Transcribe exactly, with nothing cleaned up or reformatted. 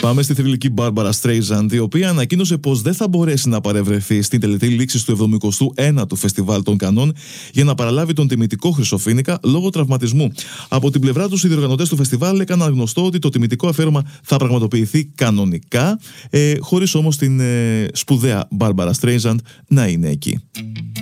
Πάμε στη θρυλική Μπάρμπαρα Στρέιζαντ, η οποία ανακοίνωσε πως δεν θα μπορέσει να παρευρεθεί στην τελετή λήξης του εβδομηκοστού ένατου Φεστιβάλ των Κανών για να παραλάβει τον τιμητικό Χρυσοφοίνικα λόγω τραυματισμού. Από την πλευρά τους, οι διοργανωτές του φεστιβάλ έκαναν γνωστό ότι το τιμητικό αφιέρωμα θα πραγματοποιηθεί κανονικά, ε, χωρίς όμως την ε, σπουδαία Μπάρμπαρα Στρέιζαντ να είναι εκεί.